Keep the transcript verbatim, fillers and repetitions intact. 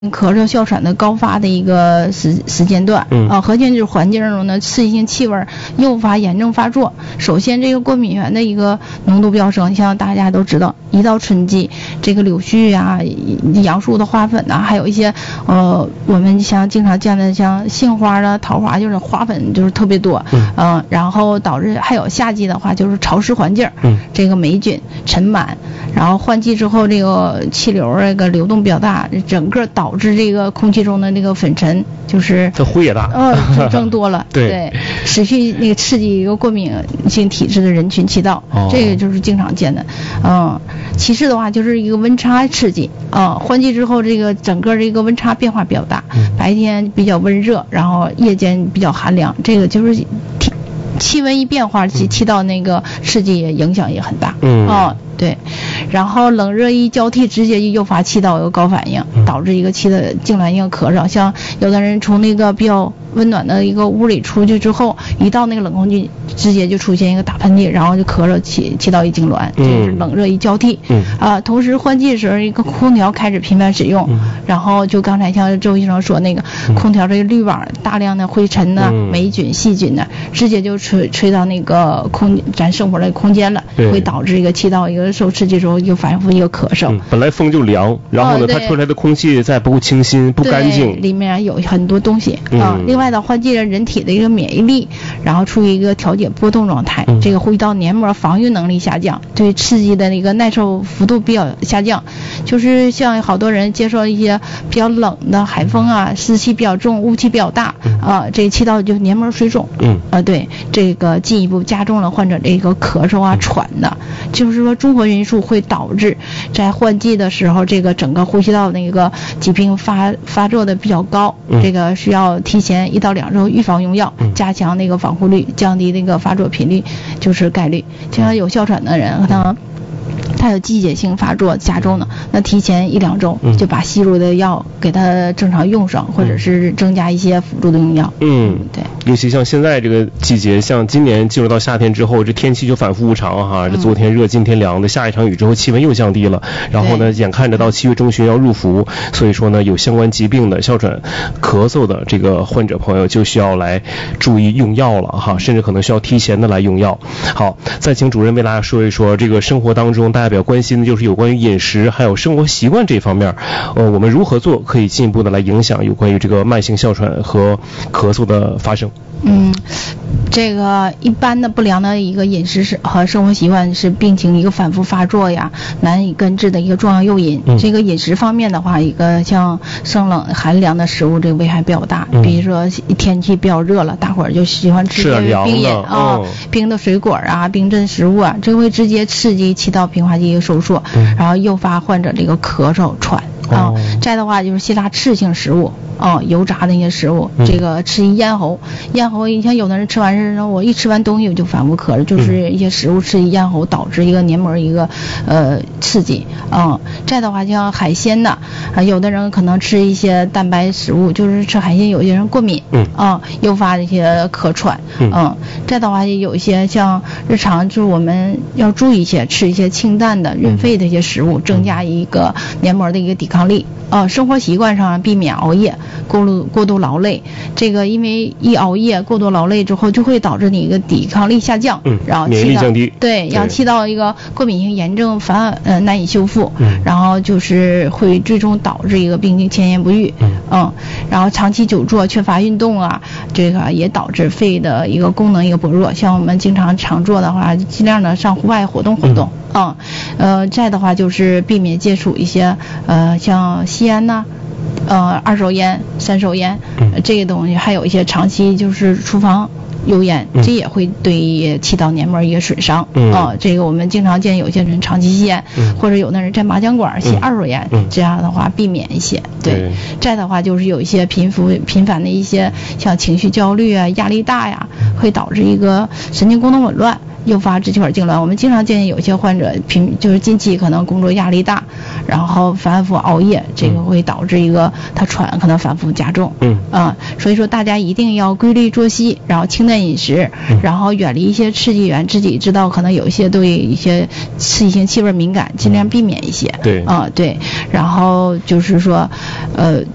咳嗽哮喘的高发的一个时时间段， 嗯啊，核心就是环境中的刺激性气味诱发炎症发作。首先，这个过敏原的一个浓度飙升，像大家都知道，一到春季，这个柳絮啊、杨树的花粉呐、啊，还有一些呃，我们像经常见的像杏花啊、桃花，就是花粉就是特别多， 嗯、 呃，然后导致还有夏季的话就是潮湿环境， 嗯， 这个霉菌尘螨，然后换季之后这个气流这个流动比较大，整个导致这个空气中的那个粉尘就是这灰也大， 呃，就增多了， 对对，持续那个刺激一个过敏性体质的人群气道， 哦、 这个就是经常见的，嗯，其次的话就是一个温差刺激，啊、呃，换季之后这个整个这个温差变化比较大， 嗯、 白天比较温热，然后夜间比较寒凉，这个就是体气温一变化，其气道那个刺激也影响也很大， 嗯， 哦，对，然后冷热一交替，直接就诱发气道有高反应，导致一个气的痉挛性咳嗽。像有的人从那个比较温暖的一个屋里出去之后，一到那个冷空气，直接就出现一个打喷嚏，然后就咳嗽，气气道一痉挛，这是冷热一交替。 嗯啊、呃，同时换季的时候，一个空调开始频繁使用， 嗯、 然后就刚才像周医生说那个、嗯、空调这个滤网大量的灰尘呢、 嗯、 霉菌、细菌呢，直接就吹吹到那个空咱生活的空间了，会导致一个气道一个受刺激之后又反复一个咳嗽。 嗯、本来风就凉，然后呢， 哦、 它出来的空气再不清新、不干净， 里面有很多东西、 嗯、 啊。另外的换季人体的一个免疫力，然后处于一个调节波动状态， 嗯、 这个呼吸道黏膜防御能力下降，对刺激的那个耐受幅度比较下降。就是像好多人接受一些比较冷的海风啊，湿气比较重、雾气比较大、 嗯、 啊，这个气道就黏膜水肿。 嗯啊，对，这个进一步加重了患者这个咳嗽啊、喘的，就是说综合因素会导致在换季的时候，这个整个呼吸道那个疾病发发作的比较高， 嗯、 这个需要提前一到两周预防用药， 嗯、 加强那个防护率，降低那个发作频率，就是概率。就像有哮喘的人，可能他有季节性发作加重呢，那提前一两周就把吸入的药给他正常用上，嗯、或者是增加一些辅助的用药。 嗯， 对。 尤其像现在这个季节，像今年进入到夏天之后，这天气就反复无常哈。这昨天热，今天凉的，下一场雨之后气温又降低了，然后呢，眼看着到七月中旬要入伏，所以说呢，有相关疾病的哮喘、咳嗽的这个患者朋友就需要来注意用药了哈，甚至可能需要提前的来用药。好，再请主任为大家说一说这个生活当中大家比较关心的就是有关于饮食还有生活习惯这方面，呃，我们如何做可以进一步的来影响有关于这个慢性哮喘和咳嗽的发生？ 嗯，这个一般的不良的一个饮食和生活习惯是病情一个反复发作呀、难以根治的一个重要诱因。 嗯、这个饮食方面的话，一个像生冷寒凉的食物，这个危害比较大。 嗯、 比如说天气比较热了，大伙儿就喜欢吃些冰饮啊、哦、冰的水果啊、冰镇食物啊，这会直接刺激气道平滑肌收缩， 嗯、 然后诱发患者这个咳嗽、喘。啊、 哦， 再的话就是辛辣刺性食物啊、哦，油炸的那些食物， 嗯、 这个吃咽喉，咽喉，你像有的人吃完事后，我一吃完东西我就反复咳了，就是一些食物刺激咽喉，导致一个黏膜一个呃刺激啊、嗯。再的话像海鲜的啊，有的人可能吃一些蛋白食物，就是吃海鲜，有些人过敏， 嗯啊，诱发这些咳喘， 嗯。 嗯再的话有一些像日常就是我们要注意一些，吃一些清淡的润肺的一些食物，增加一个黏膜的一个抵抗力。呃，生活习惯上避免熬夜、过度过度劳累。这个因为一熬夜、过度劳累之后，就会导致你一个抵抗力下降， 嗯， 然后免疫力降低， 对，然后气道一个过敏性炎症反呃难以修复， 嗯， 然后就是会最终导致一个病情迁延不愈， 嗯， 嗯，然后长期久坐、缺乏运动啊，这个也导致肺的一个功能一个薄弱。像我们经常常做的话，尽量的上户外活动活动。嗯嗯，呃，再的话就是避免接触一些呃像吸烟呐、呃二手烟、三手烟、呃、这些东西，还有一些长期就是厨房油烟， 嗯、 这也会对气道黏膜一个损伤。 嗯啊、呃，这个我们经常见有些人长期吸烟， 嗯、 或者有的人在麻将馆吸二手烟， 嗯、 这样的话避免一些。对， 对再的话就是有一些频复频繁的一些像情绪焦虑啊、压力大呀，会导致一个神经功能紊乱。诱发支气管痉挛。我们经常见有些患者平就是近期可能工作压力大，然后反复熬夜，这个会导致一个他喘可能反复加重。 嗯啊，所以说大家一定要规律作息，然后清淡饮食， 嗯、 然后远离一些刺激源，自己知道可能有一些对一些刺激性气味敏感，尽量避免一些。 对啊对，然后就是说呃。